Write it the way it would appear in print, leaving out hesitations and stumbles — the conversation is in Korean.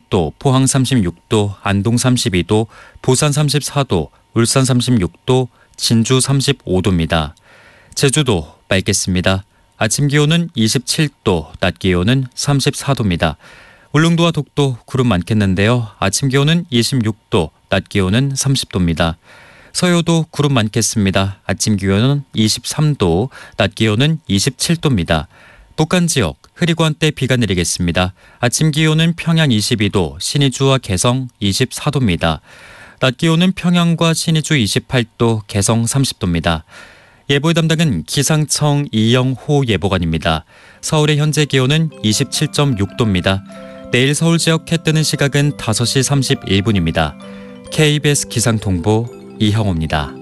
36도, 포항 36도, 안동 32도, 부산 34도, 울산 36도, 진주 35도입니다. 제주도 맑겠습니다. 아침 기온은 27도, 낮 기온은 34도입니다. 울릉도와 독도 구름 많겠는데요. 아침 기온은 26도, 낮 기온은 30도입니다. 서해도 구름 많겠습니다. 아침 기온은 23도, 낮 기온은 27도입니다. 북한 지역 흐리고 한때 비가 내리겠습니다. 아침 기온은 평양 22도, 신의주와 개성 24도입니다. 낮 기온은 평양과 신의주 28도, 개성 30도입니다. 예보 담당은 기상청 이영호 예보관입니다. 서울의 현재 기온은 27.6도입니다. 내일 서울 지역 해 뜨는 시각은 5시 31분입니다. KBS 기상통보 이형호입니다.